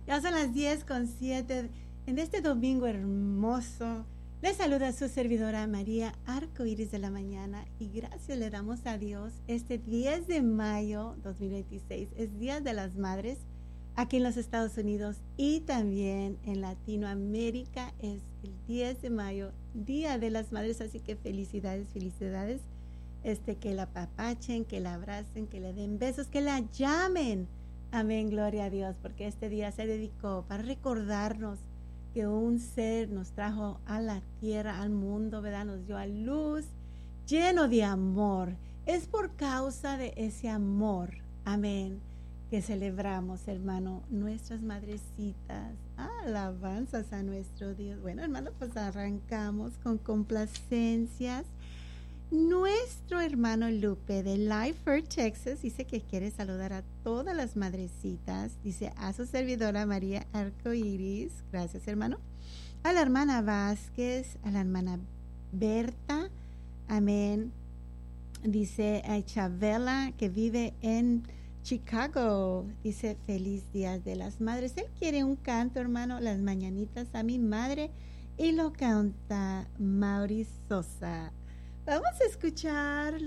Ya son las 10:07 en este domingo hermoso. Les saluda su servidora María Arcoíris de la Mañana y gracias le damos a Dios. Este 10 de mayo 2026 es Día de las Madres aquí en los Estados Unidos y también en Latinoamérica es el 10 de mayo, Día de las Madres, así que felicidades, felicidades. Que la apapachen, que la abracen, que le den besos, que la llamen. Amén, gloria a Dios, porque este día se dedicó para recordarnos que un ser nos trajo a la tierra, al mundo, ¿verdad? Nos dio a luz, lleno de amor. Es por causa de ese amor, amén, que celebramos, hermano, nuestras madrecitas. Alabanzas a nuestro Dios. Bueno, hermano, pues arrancamos con complacencias. Nuestro hermano Lupe de Lyford, Texas, dice que quiere saludar a todas las madrecitas. Dice a su servidora María Arcoíris. Gracias, hermano. A la hermana Vázquez, a la hermana Berta. Amén. Dice a Chabela, que vive en Chicago. Dice feliz Día de las Madres. Él quiere un canto, hermano, las mañanitas a mi madre. Y lo canta Mauri Sosa. Vamos a escuchar